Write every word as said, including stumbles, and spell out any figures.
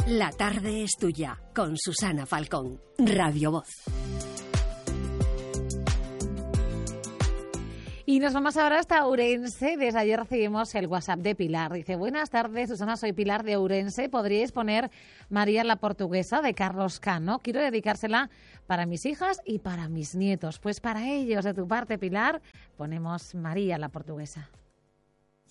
La tarde es tuya, con Susana Falcón, Radio Voz. Y nos vamos ahora hasta Ourense. Desde ayer recibimos el WhatsApp de Pilar. Dice, buenas tardes, Susana, soy Pilar de Ourense. ¿Podríais poner María la Portuguesa de Carlos Cano? Quiero dedicársela para mis hijas y para mis nietos. Pues para ellos, de tu parte, Pilar, ponemos María la Portuguesa.